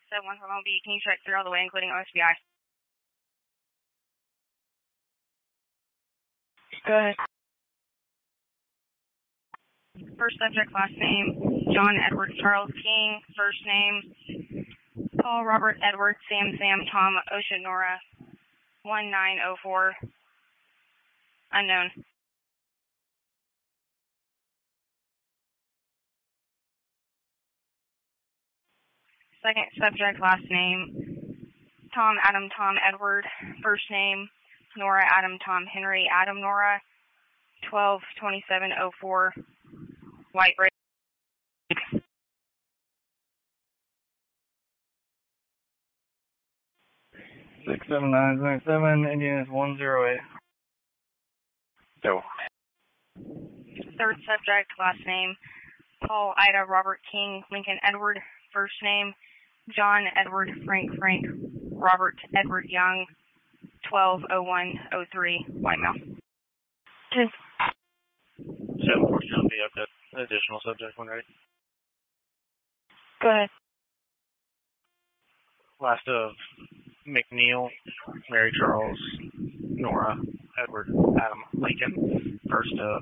715B, can you check through all the way, including OSBI? Go ahead. First subject, last name, John Edward Charles King. First name, Paul Robert Edward Sam Tom Ocean Nora 1904. Unknown. Second subject, last name, Tom Adam Tom Edward. First name, Nora Adam Tom Henry Adam Nora 122704. White Ray. 67997, Indian is 108. No. Third subject, last name, Paul Ida Robert King Lincoln Edward. First name, John Edward Frank Robert Edward Young 120103. White male. 747B, I've got an additional subject one ready. Go ahead. Last of McNeil, Mary Charles, Nora, Edward, Adam, Lincoln. First of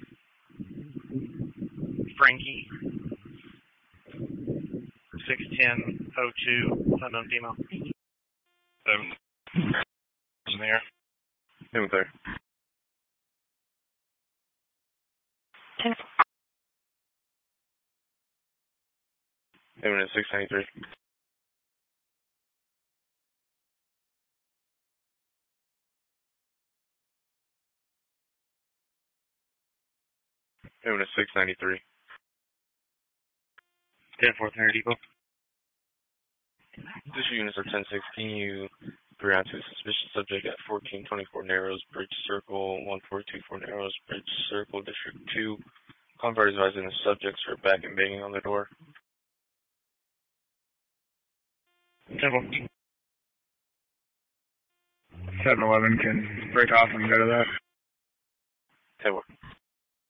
Frankie, 61002, unknown female. 7. There. 7 there. 10. 7 at 693. 7 at 693. 10-4 Depot. This units are 10-6. Can you ground to suspicious subject at 1424 Narrows, Bridge Circle, 1424 Narrows, Bridge Circle, District 2. Convert is advising the subjects are back and banging on the door. 711 can break off and go to that. 10-4.